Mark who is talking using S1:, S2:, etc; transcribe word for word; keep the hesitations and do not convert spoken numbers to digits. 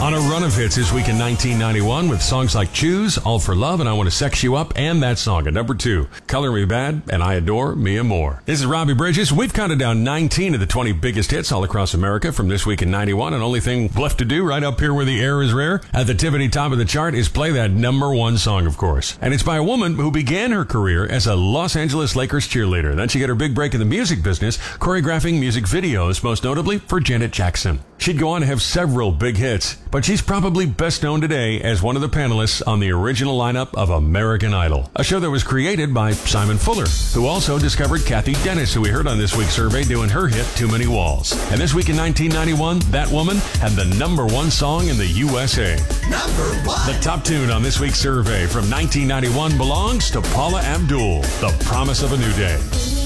S1: On a run of hits this week in nineteen ninety-one with songs like Choose, All for Love, and I Want to Sex You Up, and that song at number two, Color Me Bad, and I Adore Mia Moore. This is Robbie Bridges. We've counted down nineteen of the twenty biggest hits all across America from this week in ninety-one, and only thing left to do right up here where the air is rare at the tippity top of the chart is play that number one song, of course. And it's by a woman who began her career as a Los Angeles Lakers cheerleader. Then she got her big break in the music business, choreographing music videos, most notably for Janet Jackson. She'd go on to have several big hits, but she's probably best known today as one of the panelists on the original lineup of American Idol, a show that was created by Simon Fuller, who also discovered Kathy Dennis, who we heard on this week's survey doing her hit Too Many Walls. And this week in nineteen ninety-one, that woman had the number one song in the U S A.
S2: Number one.
S1: The top tune on this week's survey from nineteen ninety-one belongs to Paula Abdul, The Promise of a New Day.